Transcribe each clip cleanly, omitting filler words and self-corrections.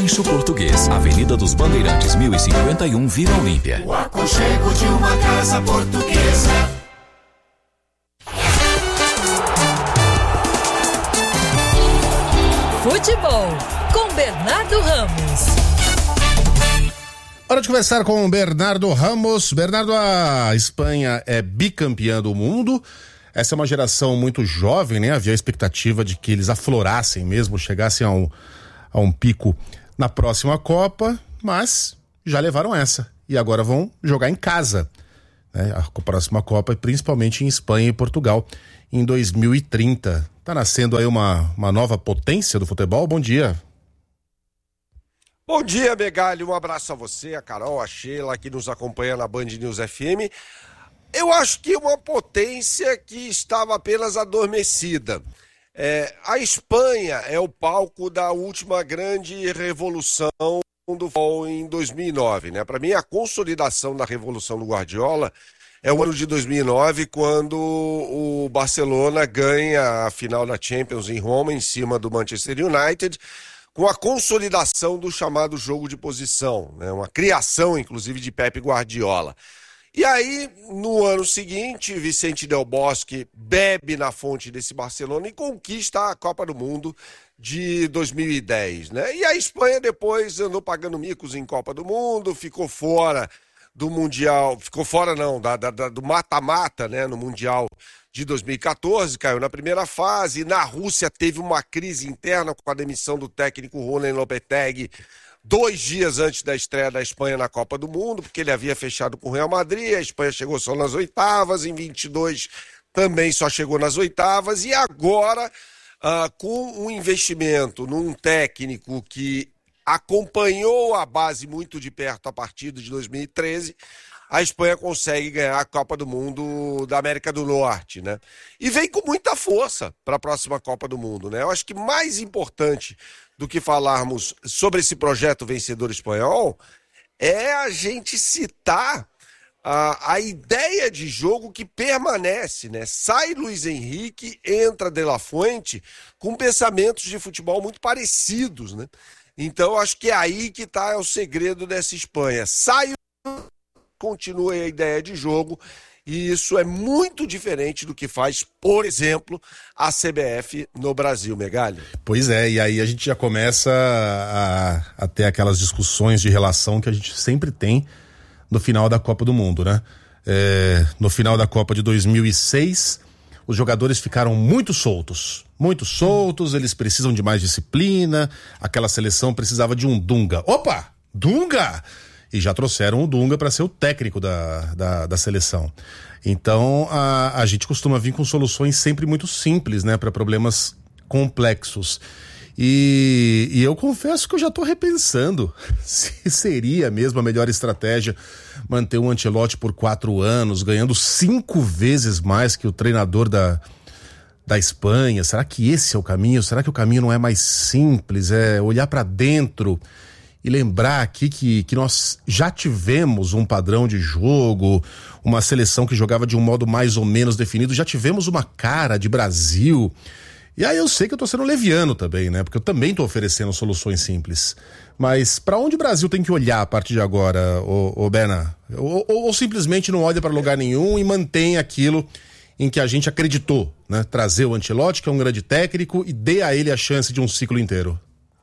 Rancho Português, Avenida dos Bandeirantes, 1051, Vila Olímpia. O aconchego de uma casa portuguesa. Futebol, com Bernardo Ramos. Hora de conversar com o Bernardo Ramos. Bernardo, a Espanha é bicampeã do mundo. Essa é uma geração muito jovem, né? Havia a expectativa de que eles aflorassem mesmo, chegassem a um pico na próxima Copa, mas já levaram essa. E agora vão jogar em casa, né? A próxima Copa, principalmente em Espanha e Portugal, em 2030. Tá nascendo aí uma nova potência do futebol. Bom dia. Bom dia, Megali. Um abraço a você, a Carol, a Sheila, que nos acompanha na Band News FM. Eu acho que uma potência que estava apenas adormecida. A Espanha é o palco da última grande revolução do futebol em 2009, né? Para mim, a consolidação da revolução do Guardiola é o ano de 2009, quando o Barcelona ganha a final da Champions em Roma, em cima do Manchester United, com a consolidação do chamado jogo de posição, né? Uma criação, inclusive, de Pep Guardiola. E aí, no ano seguinte, Vicente Del Bosque bebe na fonte desse Barcelona e conquista a Copa do Mundo de 2010, né? E a Espanha depois andou pagando micos em Copa do Mundo, ficou fora do Mundial, do mata-mata, né, no Mundial de 2014, caiu na primeira fase. Na Rússia teve uma crise interna com a demissão do técnico Ronen Lopetegui 2 dias antes da estreia da Espanha na Copa do Mundo, porque ele havia fechado com o Real Madrid. A Espanha chegou só nas oitavas, em 22 também só chegou nas oitavas, e agora, com um investimento num técnico que acompanhou a base muito de perto a partir de 2013, a Espanha consegue ganhar a Copa do Mundo da América do Norte, né? E vem com muita força para a próxima Copa do Mundo, né? Eu acho que mais importante do que falarmos sobre esse projeto vencedor espanhol é a gente citar a ideia de jogo que permanece, né? Sai Luiz Henrique, entra De La Fuente com pensamentos de futebol muito parecidos, né? Então, acho que é aí que está o segredo dessa Espanha. Continua a ideia de jogo, e isso é muito diferente do que faz, por exemplo, a CBF no Brasil, Megali. Pois é, e aí a gente já começa a ter aquelas discussões de relação que a gente sempre tem no final da Copa do Mundo, né? No final da Copa de 2006, os jogadores ficaram muito soltos, eles precisam de mais disciplina, aquela seleção precisava de um Dunga. Opa! Dunga! E já trouxeram o Dunga para ser o técnico da seleção. Então, a gente costuma vir com soluções sempre muito simples, né, para problemas complexos. E eu confesso que eu já estou repensando se seria mesmo a melhor estratégia manter o Ancelotti por 4 anos, ganhando 5 vezes mais que o treinador da Espanha. Será que esse é o caminho? Será que o caminho não é mais simples? É olhar para dentro e lembrar aqui que nós já tivemos um padrão de jogo, uma seleção que jogava de um modo mais ou menos definido, já tivemos uma cara de Brasil. E aí eu sei que eu tô sendo leviano também, né? Porque eu também tô oferecendo soluções simples. Mas para onde o Brasil tem que olhar a partir de agora, ô Berna? Ou simplesmente não olha para lugar nenhum e mantém aquilo em que a gente acreditou, né? Trazer o Ancelotti, que é um grande técnico, e dê a ele a chance de um ciclo inteiro.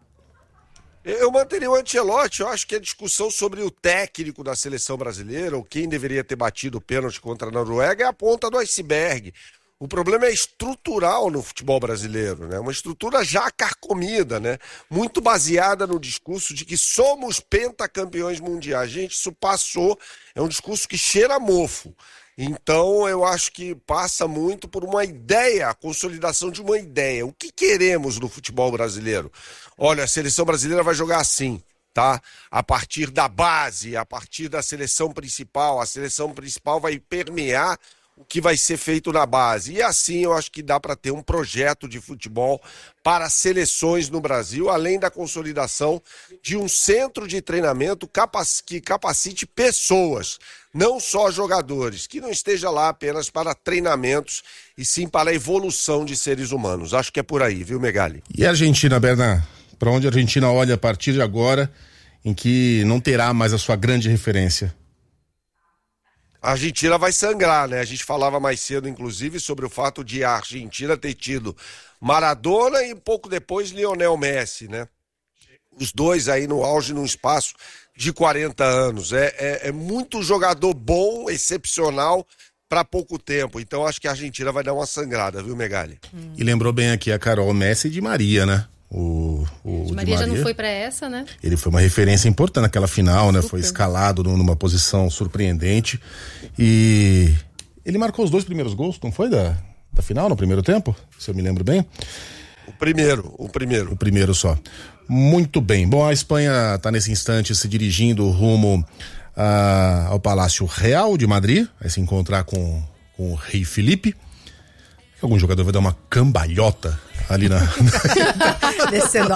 Eu manteria o Ancelotti. Eu acho que a discussão sobre o técnico da seleção brasileira, ou quem deveria ter batido o pênalti contra a Noruega, é a ponta do iceberg. O problema é estrutural no futebol brasileiro, né? Uma estrutura já carcomida, né? Muito baseada no discurso de que somos pentacampeões mundiais. Gente, isso passou, é um discurso que cheira a mofo. Então, eu acho que passa muito por uma ideia, a consolidação de uma ideia. O que queremos no futebol brasileiro? Olha, a seleção brasileira vai jogar assim, tá? A partir da base, a partir da seleção principal. A seleção principal vai permear o que vai ser feito na base. E assim eu acho que dá para ter um projeto de futebol para seleções no Brasil, além da consolidação de um centro de treinamento que capacite pessoas, não só jogadores, que não esteja lá apenas para treinamentos e sim para a evolução de seres humanos. Acho que é por aí, viu, Megali? E a Argentina, Berna? Para onde a Argentina olha a partir de agora, em que não terá mais a sua grande referência? A Argentina vai sangrar, né? A gente falava mais cedo, inclusive, sobre o fato de a Argentina ter tido Maradona e pouco depois Lionel Messi, né? Os dois aí no auge, num espaço de 40 anos. É muito jogador bom, excepcional, para pouco tempo. Então acho que a Argentina vai dar uma sangrada, viu, Megali? E lembrou bem aqui a Carol, Messi e Di Maria, né? O Di Maria já não foi pra essa, né? Ele foi uma referência importante naquela final, né? Foi escalado numa posição surpreendente e ele marcou os 2 primeiros gols, não foi da final, no primeiro tempo? Se eu me lembro bem. O primeiro. O primeiro só. Muito bem. Bom, a Espanha está nesse instante se dirigindo rumo ao Palácio Real de Madrid, vai se encontrar com o rei Felipe. Algum jogador vai dar uma cambalhota ali descendo a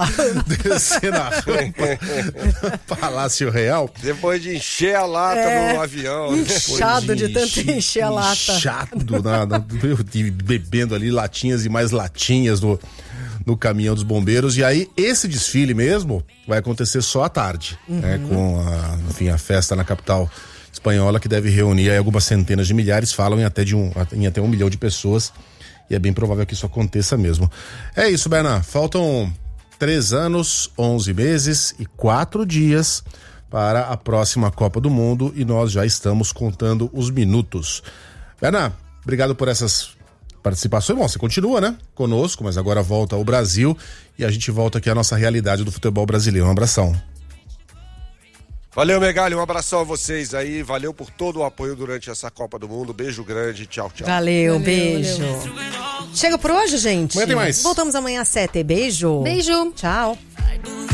rampa Palácio Real. Depois de encher a lata no avião. Inchado de tanto encher a lata. Inchado, bebendo ali latinhas e mais latinhas no caminhão dos bombeiros. E aí esse desfile mesmo vai acontecer só à tarde, né, com a festa na capital espanhola, que deve reunir aí algumas centenas de milhares, falam em até 1 milhão de pessoas. E é bem provável que isso aconteça mesmo. É isso, Berna. Faltam 3 anos, 11 meses e 4 dias para a próxima Copa do Mundo e nós já estamos contando os minutos. Berna, obrigado por essas participações. Bom, você continua, né? Conosco, mas agora volta ao Brasil e a gente volta aqui à nossa realidade do futebol brasileiro. Um abração. Valeu, Megali, um abração a vocês aí, valeu por todo o apoio durante essa Copa do Mundo, beijo grande, tchau, tchau. Valeu, beijo. Chega por hoje, gente. Amanhã tem mais. Voltamos amanhã às 7, beijo. Beijo. Tchau.